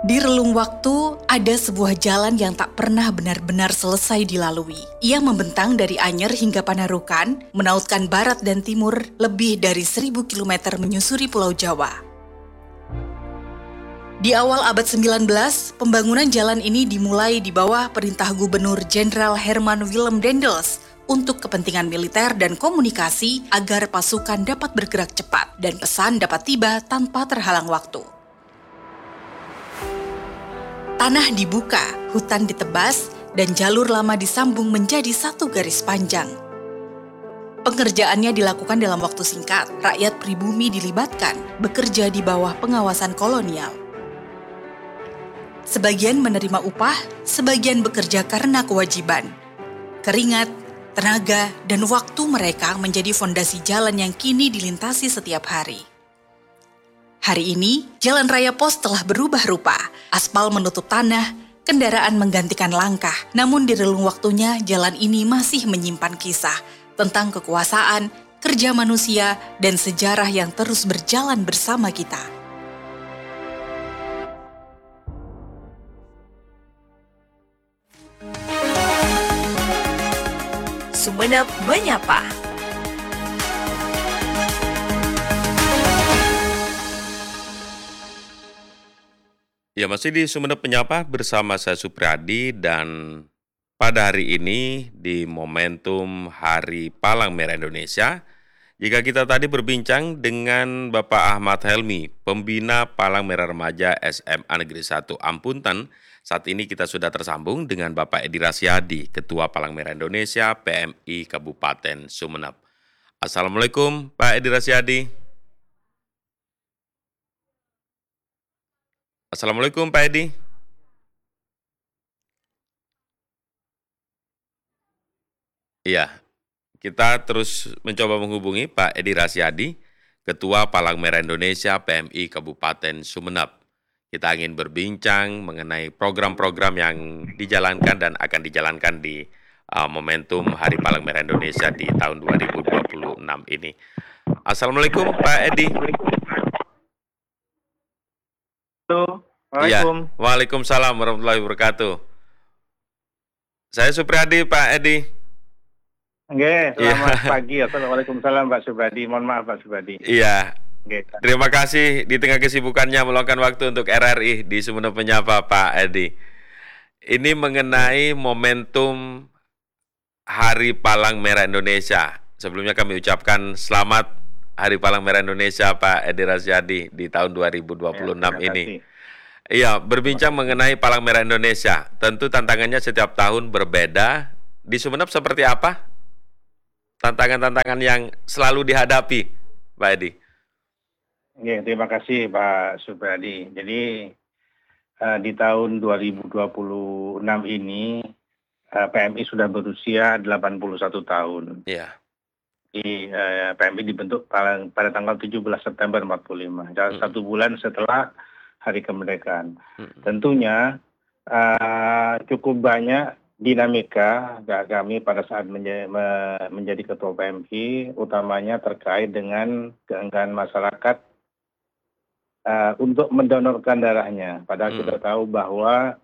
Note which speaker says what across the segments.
Speaker 1: Di relung waktu, ada sebuah jalan yang tak pernah benar-benar selesai dilalui. Ia membentang dari Anyer hingga Panarukan, menautkan barat dan timur lebih dari 1.000 kilometer menyusuri Pulau Jawa. Di awal abad 19, pembangunan jalan ini dimulai di bawah perintah Gubernur Jenderal Herman Willem Daendels untuk kepentingan militer dan komunikasi agar pasukan dapat bergerak cepat dan pesan dapat tiba tanpa terhalang waktu. Tanah dibuka, hutan ditebas, dan jalur lama disambung menjadi satu garis panjang. Pengerjaannya dilakukan dalam waktu singkat, rakyat pribumi dilibatkan, bekerja di bawah pengawasan kolonial. Sebagian menerima upah, sebagian bekerja karena kewajiban. Keringat, tenaga, dan waktu mereka menjadi fondasi jalan yang kini dilintasi setiap hari. Hari ini, jalan raya pos telah berubah rupa. Aspal menutup tanah, kendaraan menggantikan langkah. Namun di relung waktunya, jalan ini masih menyimpan kisah tentang kekuasaan, kerja manusia, dan sejarah yang terus berjalan bersama kita.
Speaker 2: Sumenep Menyapa.
Speaker 3: Ya, masih di Sumenep Menyapa bersama saya Supriyadi, dan pada hari ini di momentum Hari Palang Merah Indonesia, jika kita tadi berbincang dengan Bapak Ahmad Helmi, pembina Palang Merah Remaja SMA Negeri 1 Ampunten, saat ini kita sudah tersambung dengan Bapak Edi Rasyadi, Ketua Palang Merah Indonesia PMI Kabupaten Sumenep. Assalamualaikum Pak Edi Rasyadi. Assalamualaikum Pak Edi. Iya, kita terus mencoba menghubungi Pak Edi Rasyadi, Ketua Palang Merah Indonesia PMI Kabupaten Sumenep. Kita ingin berbincang mengenai program-program yang dijalankan dan akan dijalankan di momentum Hari Palang Merah Indonesia di tahun 2026 ini. Assalamualaikum Pak Edi. Iya,
Speaker 4: Waalaikumsalam.
Speaker 3: Waalaikumsalam warahmatullahi wabarakatuh. Saya Supriyadi, Pak Edi.
Speaker 4: Oke,
Speaker 3: Iya.
Speaker 4: selamat pagi. Waalaikumsalam Pak Subradi. Mohon maaf Pak Subradi.
Speaker 3: Iya,
Speaker 4: Oke.
Speaker 3: terima kasih di tengah kesibukannya meluangkan waktu untuk RRI di Sumenep Menyapa, Pak Edi. Ini mengenai momentum Hari Palang Merah Indonesia. Sebelumnya kami ucapkan selamat Hari Palang Merah Indonesia, Pak Edi Rasyadi, di tahun 2026
Speaker 4: Ya,
Speaker 3: ini. Iya, berbincang mengenai Palang Merah Indonesia. Tentu tantangannya setiap tahun berbeda. Di Sumenep seperti apa tantangan-tantangan yang selalu dihadapi, Pak Edi?
Speaker 4: Oke, terima kasih Pak Subradi. Jadi di tahun 2026 ini PMI sudah berusia 81 tahun.
Speaker 3: Iya.
Speaker 4: PMI dibentuk pada tanggal 17 September 45, satu bulan setelah Hari Kemerdekaan. Tentunya cukup banyak dinamika kami pada saat menjadi ketua PMI, utamanya terkait dengan keengganan masyarakat untuk mendonorkan darahnya. Padahal kita tahu bahwa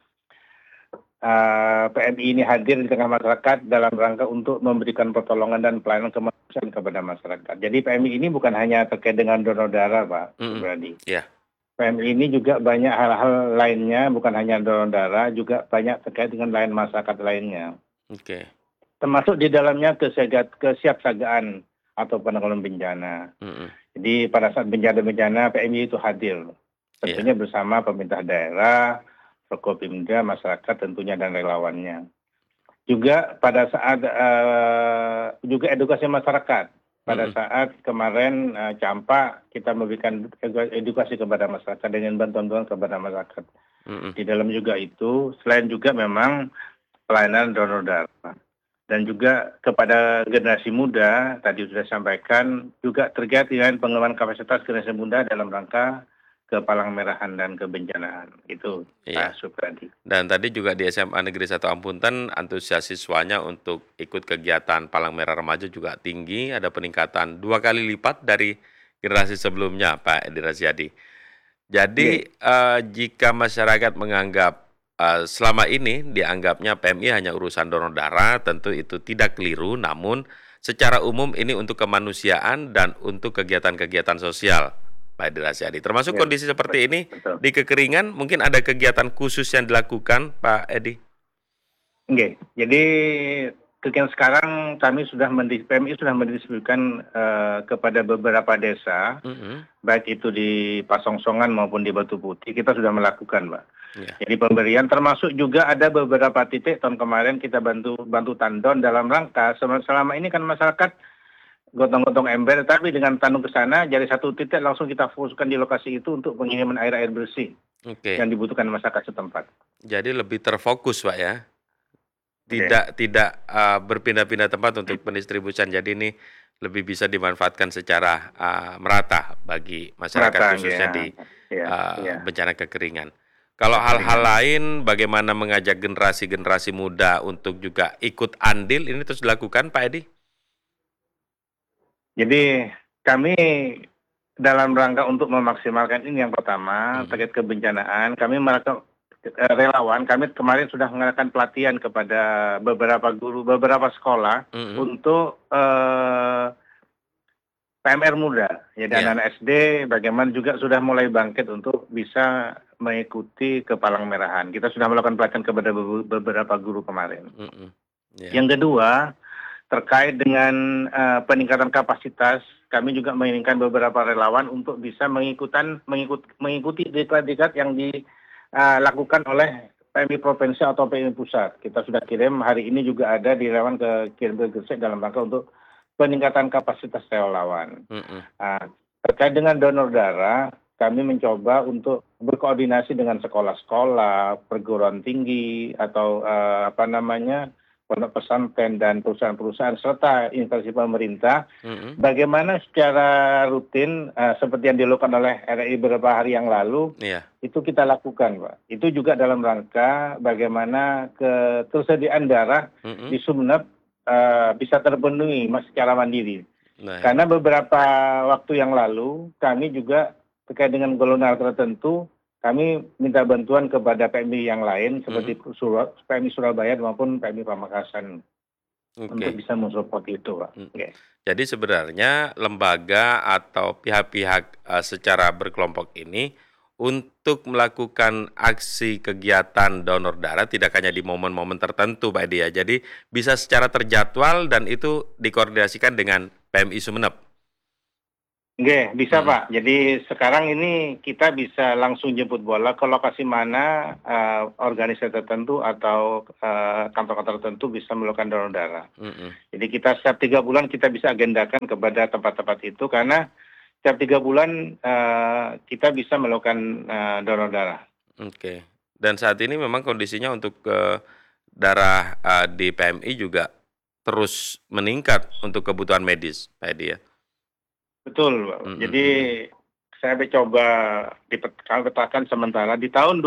Speaker 4: PMI ini hadir di tengah masyarakat dalam rangka untuk memberikan pertolongan dan pelayanan kemanusiaan kepada masyarakat. Jadi PMI ini bukan hanya terkait dengan donor darah, Pak Subradi.
Speaker 3: Iya.
Speaker 4: PMI ini juga banyak hal-hal lainnya, bukan hanya donor darah, juga banyak terkait dengan lain masyarakat lainnya.
Speaker 3: Oke.
Speaker 4: Termasuk di dalamnya kesiapsiagaan atau penanggulangan bencana. Jadi pada saat bencana-bencana PMI itu hadir, tentunya bersama pemerintah daerah, Forkopimda, masyarakat tentunya dan relawannya. Juga pada saat juga edukasi masyarakat. Pada saat kemarin campak, kita memberikan edukasi kepada masyarakat dengan bantuan kepada masyarakat. Di dalam juga itu, selain juga memang pelayanan donor darah. Dan juga kepada generasi muda, tadi sudah sampaikan, juga terkait dengan pengembangan kapasitas generasi muda dalam rangka kepalang merahan dan kebencanaan. Itu Pak Supradi.
Speaker 3: Dan tadi juga di SMA Negeri 1 Ampunten, antusias siswanya untuk ikut kegiatan Palang Merah Remaja juga tinggi, ada peningkatan 2 kali lipat dari generasi sebelumnya, Pak Edi Rasyadi. Jadi,
Speaker 4: Oke.
Speaker 3: jika masyarakat menganggap, selama ini dianggapnya PMI hanya urusan donor darah, tentu itu tidak keliru, namun secara umum ini untuk kemanusiaan dan untuk kegiatan-kegiatan sosial, Pak Edi Rasyadi. Termasuk
Speaker 4: Ya,
Speaker 3: kondisi seperti ini,
Speaker 4: betul.
Speaker 3: di kekeringan mungkin ada kegiatan khusus yang dilakukan, Pak Edi?
Speaker 4: Oke, jadi kegiatan sekarang kami sudah PMI sudah mendistribusikan kepada beberapa desa,
Speaker 3: Mhm,
Speaker 4: baik itu di Pasongsongan maupun di Batu Putih, kita sudah melakukan, Mbak.
Speaker 3: iya,
Speaker 4: Jadi pemberian termasuk juga ada beberapa titik tahun kemarin kita bantu bantu tandon dalam rangka selama ini kan masyarakat gotong-gotong ember, tapi dengan tandon ke sana jadi satu titik langsung kita fokuskan di lokasi itu untuk pengiriman air bersih
Speaker 3: oke.
Speaker 4: yang dibutuhkan masyarakat setempat.
Speaker 3: Jadi lebih terfokus, Pak, ya?
Speaker 4: Oke,
Speaker 3: Tidak berpindah-pindah tempat untuk pendistribusian, jadi ini lebih bisa dimanfaatkan secara, merata bagi masyarakat
Speaker 4: merata,
Speaker 3: khususnya
Speaker 4: ya,
Speaker 3: di,
Speaker 4: ya, ya,
Speaker 3: bencana kekeringan. Kalau hal-hal
Speaker 4: kekeringan.
Speaker 3: lain bagaimana mengajak generasi-generasi muda untuk juga ikut andil ini terus dilakukan, Pak Edi?
Speaker 4: Jadi kami dalam rangka untuk memaksimalkan ini yang pertama
Speaker 3: Mhm,
Speaker 4: terkait kebencanaan, kami melakukan relawan. Kami kemarin sudah mengadakan pelatihan kepada beberapa guru, beberapa sekolah
Speaker 3: mhm,
Speaker 4: untuk PMR muda. Jadi
Speaker 3: iya,
Speaker 4: anak-anak SD bagaimana juga sudah mulai bangkit untuk bisa mengikuti kepalang merahan. Kita sudah melakukan pelatihan kepada beberapa guru kemarin.
Speaker 3: mhm, iya,
Speaker 4: Yang kedua, terkait dengan peningkatan kapasitas, kami juga menginginkan beberapa relawan untuk bisa mengikuti diklat-diklat yang dilakukan oleh PMI provinsi atau PMI pusat. Kita sudah kirim hari ini juga ada di relawan kirim ke Gresik dalam rangka untuk peningkatan kapasitas relawan.
Speaker 3: mhm,
Speaker 4: Nah, terkait dengan donor darah, kami mencoba untuk berkoordinasi dengan sekolah-sekolah, perguruan tinggi, atau apa namanya, pondok pesantren dan perusahaan-perusahaan serta instansi pemerintah,
Speaker 3: mhm,
Speaker 4: bagaimana secara rutin seperti yang dilakukan oleh RRI beberapa hari yang lalu,
Speaker 3: iya,
Speaker 4: itu kita lakukan, Pak. Itu juga dalam rangka bagaimana ketersediaan darah
Speaker 3: mhm,
Speaker 4: di Sumeneb bisa terpenuhi secara mandiri.
Speaker 3: nah
Speaker 4: Karena beberapa waktu yang lalu kami juga terkait dengan golongan tertentu, kami minta bantuan kepada PMI yang lain
Speaker 3: mhm,
Speaker 4: seperti PMI Surabaya maupun PMI Pamekasan untuk
Speaker 3: oke.
Speaker 4: bisa mensupport itu, Pak.
Speaker 3: Mhm.
Speaker 4: Oke.
Speaker 3: Jadi sebenarnya lembaga atau pihak-pihak, secara berkelompok ini untuk melakukan aksi kegiatan donor darah tidak hanya di momen-momen tertentu, Pak Edi, ya. Jadi bisa secara terjadwal dan itu dikoordinasikan dengan PMI Sumeneb?
Speaker 4: Oke, bisa
Speaker 3: Mhm,
Speaker 4: Pak. Jadi sekarang ini kita bisa langsung jemput bola ke lokasi mana organisasi tertentu atau kantor-kantor tertentu bisa melakukan donor darah.
Speaker 3: mhm,
Speaker 4: Jadi kita setiap 3 bulan kita bisa agendakan kepada tempat-tempat itu karena setiap 3 bulan kita bisa melakukan donor darah.
Speaker 3: oke. Dan saat ini memang kondisinya untuk, darah, di PMI juga terus meningkat untuk kebutuhan medis, Pak Edi, ya?
Speaker 4: Betul, Pak.
Speaker 3: Mhm,
Speaker 4: Jadi
Speaker 3: mhm,
Speaker 4: saya coba kami petakan sementara di tahun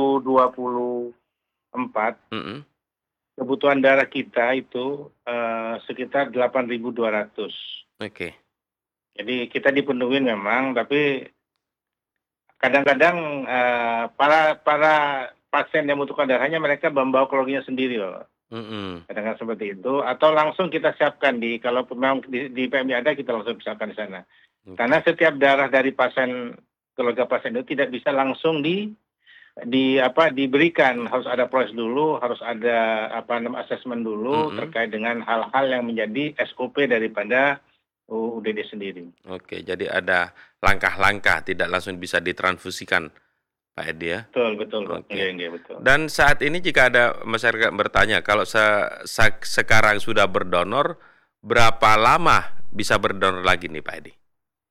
Speaker 4: 2024
Speaker 3: mhm,
Speaker 4: kebutuhan darah kita itu sekitar 8.200.
Speaker 3: oke,
Speaker 4: Jadi kita dipenuhi memang, tapi kadang-kadang para para pasien yang membutuhkan darahnya mereka membawa keluarganya sendiri loh.
Speaker 3: mhm,
Speaker 4: Kadang-kadang seperti itu, atau langsung kita siapkan kalau memang di PMI ada kita langsung siapkan di sana. Karena
Speaker 3: oke,
Speaker 4: setiap darah dari keluarga pasien itu tidak bisa langsung diberikan, harus ada proses dulu, harus ada asesmen dulu
Speaker 3: mhm.
Speaker 4: terkait dengan hal-hal yang menjadi SOP daripada UUDD sendiri.
Speaker 3: Oke, jadi ada langkah-langkah, tidak langsung bisa ditransfusikan, Pak Edi, ya?
Speaker 4: Betul betul, Pak. Iya
Speaker 3: Oke.
Speaker 4: iya, betul.
Speaker 3: Dan saat ini jika ada masyarakat bertanya, kalau sekarang sudah berdonor, berapa lama bisa berdonor lagi nih, Pak Edi?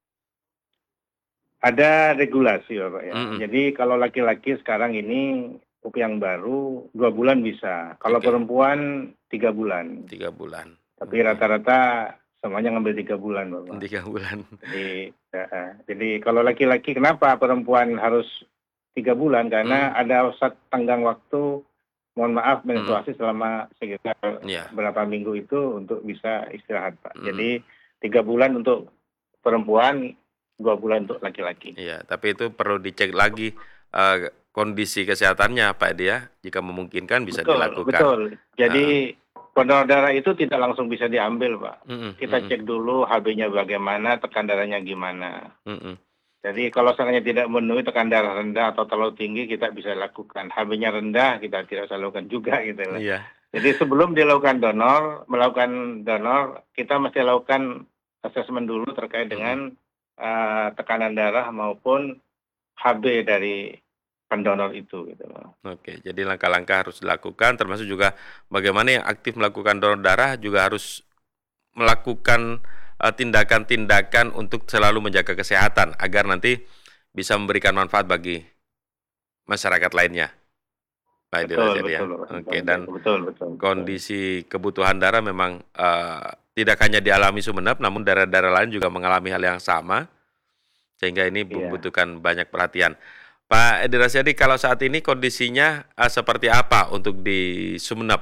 Speaker 4: Ada regulasi, Bapak, ya.
Speaker 3: Mhm,
Speaker 4: Jadi kalau laki-laki sekarang ini yang baru 2 bulan bisa, kalau
Speaker 3: oke,
Speaker 4: perempuan 3 bulan.
Speaker 3: 3 bulan.
Speaker 4: Tapi
Speaker 3: Oke,
Speaker 4: rata-rata semuanya ngambil 3 bulan, Bapak.
Speaker 3: 3 bulan.
Speaker 4: Jadi kalau laki-laki kenapa perempuan harus 3 bulan? Karena
Speaker 3: Mhm,
Speaker 4: ada tenggang waktu, mohon maaf,
Speaker 3: mhm,
Speaker 4: menstruasi selama sekitar
Speaker 3: iya,
Speaker 4: berapa minggu itu untuk bisa istirahat, Pak.
Speaker 3: mhm,
Speaker 4: Jadi 3 bulan untuk perempuan, 2 bulan untuk laki-laki.
Speaker 3: Iya, tapi itu perlu dicek lagi kondisi kesehatannya Pak Edi ya. Jika memungkinkan bisa dilakukan.
Speaker 4: Betul. Jadi pendonor darah itu tidak langsung bisa diambil, Pak. Kita cek dulu HB-nya bagaimana, tekan darahnya gimana. Jadi kalau seandainya tidak memenuhi tekan darah rendah atau terlalu tinggi, kita bisa lakukan. HB-nya rendah, kita tidak usah lakukan juga gitu.
Speaker 3: Iya.
Speaker 4: Jadi sebelum melakukan donor, kita mesti lakukan asesmen dulu terkait dengan tekanan darah maupun HB dari pendonor itu gitu.
Speaker 3: Oke, jadi langkah-langkah harus dilakukan, termasuk juga bagaimana yang aktif melakukan donor darah juga harus melakukan tindakan-tindakan untuk selalu menjaga kesehatan agar nanti bisa memberikan manfaat bagi masyarakat lainnya.
Speaker 4: Betul.
Speaker 3: Oke, dan
Speaker 4: betul.
Speaker 3: kondisi kebutuhan darah memang tidak hanya dialami Sumeneb, namun daerah-daerah lain juga mengalami hal yang sama, sehingga ini membutuhkan banyak perhatian. Pak Edi Rasyadi, kalau saat ini kondisinya seperti apa untuk di Sumeneb?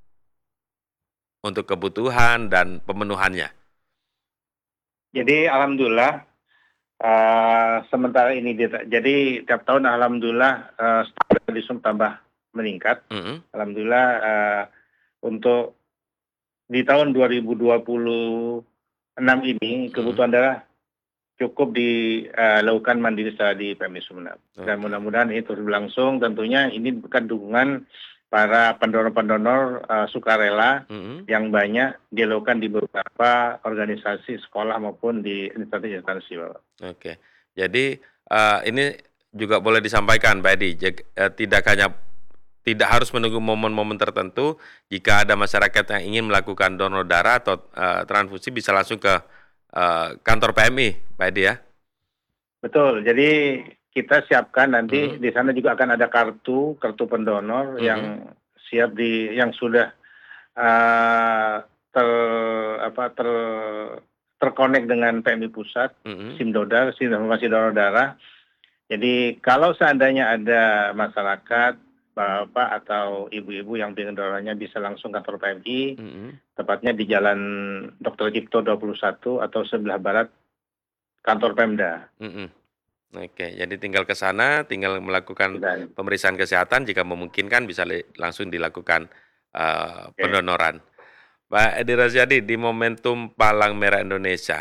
Speaker 3: Untuk kebutuhan dan pemenuhannya?
Speaker 4: Jadi alhamdulillah sementara ini jadi tiap tahun alhamdulillah di Sumeneb tambah meningkat. Alhamdulillah untuk di tahun 2026 ini kebutuhan darah cukup dilakukan mandiri secara di PMI Sumeneb. Dan mudah-mudahan ini terus berlangsung. Tentunya ini bukan dukungan para pendonor-pendonor sukarela yang banyak dilakukan di beberapa organisasi sekolah maupun di instansi-instansi, Bapak.
Speaker 3: Oke, jadi ini juga boleh disampaikan, Pak Edi, tidak harus menunggu momen-momen tertentu. Jika ada masyarakat yang ingin melakukan donor darah atau transfusi bisa langsung ke kantor PMI, Pak Edi ya? Betul.
Speaker 4: Jadi kita siapkan nanti di sana juga akan ada kartu pendonor yang siap yang sudah terkonek dengan PMI pusat, SIM informasi donor darah. Jadi kalau seandainya ada masyarakat Bapak atau ibu-ibu yang ingin donornya bisa langsung kantor PMI, tepatnya di Jalan Dr. Cipto 21 atau sebelah barat kantor Pemda.
Speaker 3: Oke, jadi tinggal ke sana, tinggal melakukan pemeriksaan kesehatan, jika memungkinkan bisa langsung dilakukan pendonoran. Pak Edi Rasyadi, di momentum Palang Merah Indonesia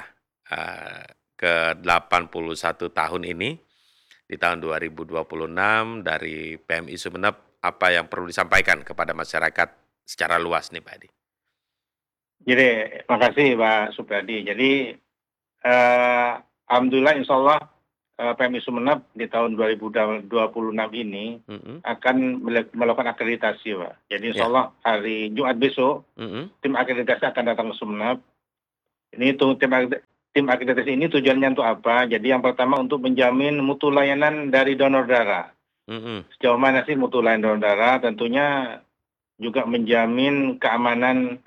Speaker 3: ke-81 tahun ini, di tahun 2026 dari PMI Sumeneb, apa yang perlu disampaikan kepada masyarakat secara luas nih Pak Edi?
Speaker 4: Jadi, makasih Pak Supriyadi. Jadi, alhamdulillah insya Allah PMI Sumeneb di tahun 2026 ini akan melakukan akreditasi, Pak. Jadi insya Allah hari Jumat besok, tim akreditasi akan datang ke Sumeneb. Ini tim akreditasi ini tujuannya untuk apa? Jadi yang pertama untuk menjamin mutu layanan dari donor darah. Sejauh mana sih mutu layanan donor darah? Tentunya juga menjamin keamanan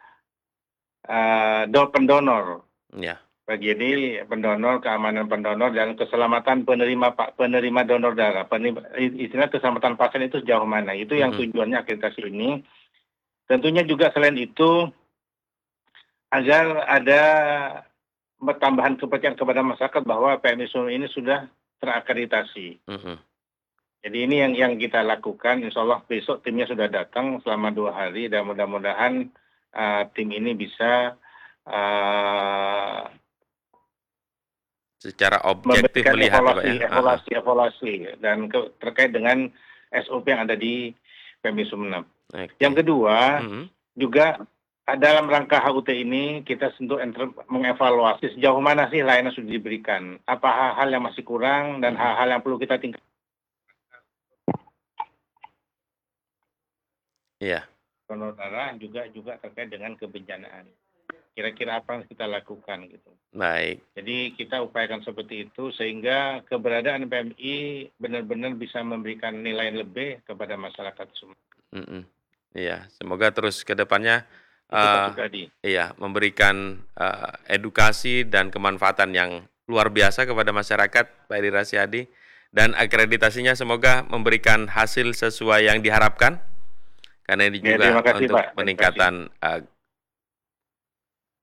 Speaker 4: pendonor. Jadi pendonor, keamanan pendonor dan keselamatan penerima donor darah. Istilah keselamatan pasien itu sejauh mana? Itu yang tujuannya akreditasi ini. Tentunya juga selain itu agar ada tambahan kepercayaan kepada masyarakat bahwa PMI Sumeneb ini sudah terakreditasi. Jadi ini yang kita lakukan. Insya Allah besok timnya sudah datang selama 2 hari dan mudah-mudahan tim ini bisa
Speaker 3: secara objektif melihat
Speaker 4: evaluasi dan terkait dengan SOP yang ada di PMI Sumeneb. Yang kedua juga dalam rangka HUT ini kita tentu mengevaluasi sejauh mana sih layanan sudah diberikan, apa hal-hal yang masih kurang dan hal-hal yang perlu kita tingkatkan. Donor darah juga terkait dengan kebencanaan. Kira-kira apa yang kita lakukan gitu.
Speaker 3: Baik.
Speaker 4: Jadi kita upayakan seperti itu sehingga keberadaan PMI benar-benar bisa memberikan nilai lebih kepada masyarakat semua.
Speaker 3: Iya, semoga terus ke depannya memberikan edukasi dan kemanfaatan yang luar biasa kepada masyarakat, Pak Edi Rasyadi, dan akreditasinya semoga memberikan hasil sesuai yang diharapkan, karena ini juga untuk peningkatan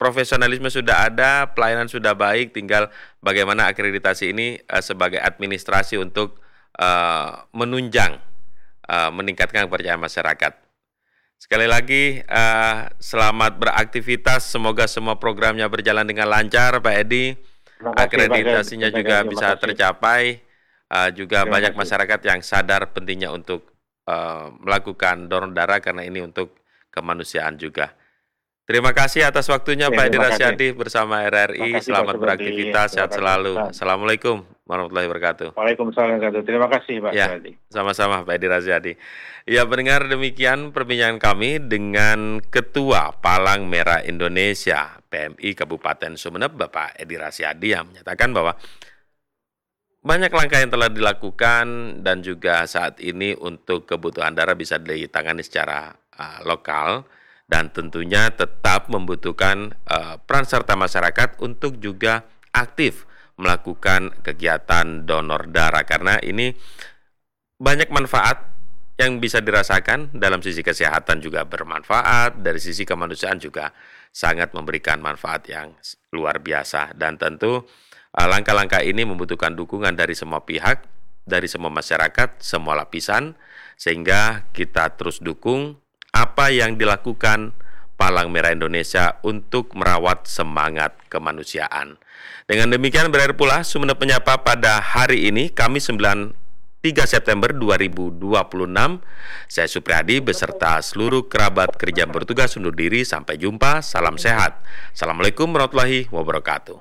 Speaker 3: profesionalisme sudah ada, pelayanan sudah baik, tinggal bagaimana akreditasi ini sebagai administrasi untuk menunjang, meningkatkan kepercayaan masyarakat. Sekali lagi, selamat beraktivitas, semoga semua programnya berjalan dengan lancar, Pak Edi. Akreditasinya juga bisa tercapai, juga banyak masyarakat yang sadar pentingnya untuk melakukan donor darah karena ini untuk kemanusiaan juga. Terima kasih atas waktunya Pak Edi Rasyadi bersama RRI. Selamat beraktivitas, sehat selalu. Assalamualaikum warahmatullahi wabarakatuh.
Speaker 4: Waalaikumsalam warahmatullahi wabarakatuh. Terima kasih Pak Rasyadi.
Speaker 3: Sama-sama Pak Edi Rasyadi. Ya, pendengar, demikian perbincangan kami dengan Ketua Palang Merah Indonesia PMI Kabupaten Sumeneb, Bapak Edi Rasyadi, yang menyatakan bahwa banyak langkah yang telah dilakukan dan juga saat ini untuk kebutuhan darah bisa ditangani secara lokal. Dan tentunya tetap membutuhkan peran serta masyarakat untuk juga aktif melakukan kegiatan donor darah. Karena ini banyak manfaat yang bisa dirasakan, dalam sisi kesehatan juga bermanfaat, dari sisi kemanusiaan juga sangat memberikan manfaat yang luar biasa. Dan tentu langkah-langkah ini membutuhkan dukungan dari semua pihak, dari semua masyarakat, semua lapisan, sehingga kita terus dukung apa yang dilakukan Palang Merah Indonesia untuk merawat semangat kemanusiaan. Dengan demikian berakhir pula Sumeneb Menyapa pada hari ini, Kamis 3 September 2026. Saya Supriyadi beserta seluruh kerabat kerja bertugas undur diri. Sampai jumpa, salam sehat. Assalamualaikum warahmatullahi wabarakatuh.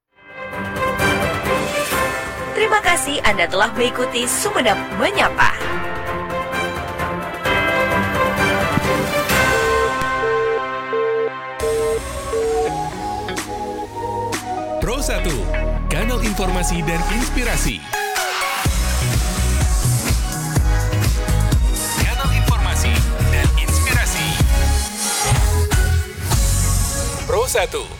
Speaker 2: Terima kasih Anda telah mengikuti Sumeneb Menyapa.
Speaker 5: Pro 1, kanal informasi dan inspirasi. Kanal informasi dan inspirasi. Pro 1.